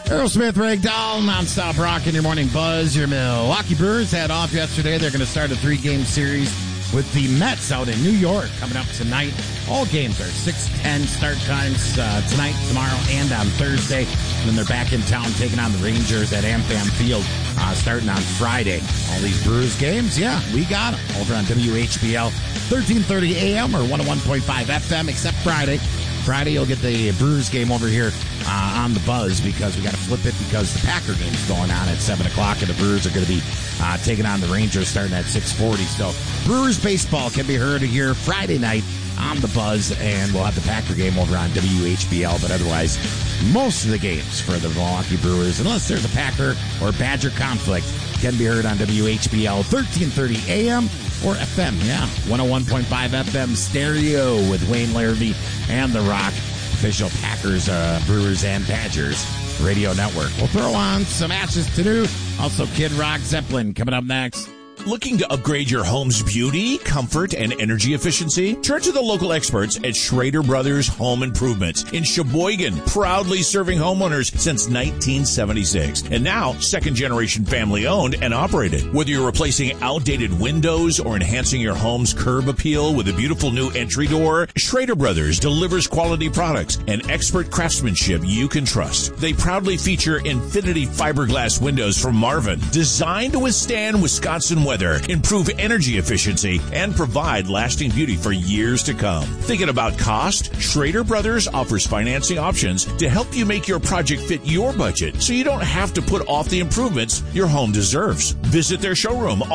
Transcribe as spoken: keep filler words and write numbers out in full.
Aerosmith, Ragdoll, nonstop rock in your morning buzz. Your Milwaukee Brewers had off yesterday. They're going to start a three-game series with the Mets out in New York coming up tonight. All games are six ten start times uh, tonight, tomorrow, and on Thursday. And then they're back in town taking on the Rangers at AmFam Field uh, starting on Friday. All these Brewers games, yeah, we got them over on W H B L, thirteen thirty A M or one oh one point five F M, except Friday. Friday, you'll get the Brewers game over here uh, on the Buzz because we got to flip it because the Packer game's going on at seven o'clock, and the Brewers are going to be uh, taking on the Rangers starting at six forty. So Brewers baseball can be heard here Friday night on the Buzz, and we'll have the Packer game over on W H B L. But otherwise, most of the games for the Milwaukee Brewers, unless there's a Packer or Badger conflict, can be heard on W H B L thirteen thirty A M or F M, yeah, one oh one point five F M stereo with Wayne Larrabee and The Rock, official Packers, uh, Brewers, and Badgers radio network. We'll throw on some Ashes to do. Also, Kid Rock, Zeppelin coming up next. Looking to upgrade your home's beauty, comfort, and energy efficiency? Turn to the local experts at Schrader Brothers Home Improvements in Sheboygan, proudly serving homeowners since nineteen seventy-six. And now, second-generation family-owned and operated. Whether you're replacing outdated windows or enhancing your home's curb appeal with a beautiful new entry door, Schrader Brothers delivers quality products and expert craftsmanship you can trust. They proudly feature Infinity fiberglass windows from Marvin, designed to withstand Wisconsin weather, improve energy efficiency, and provide lasting beauty for years to come. Thinking about cost? Schrader Brothers offers financing options to help you make your project fit your budget so you don't have to put off the improvements your home deserves. Visit their showroom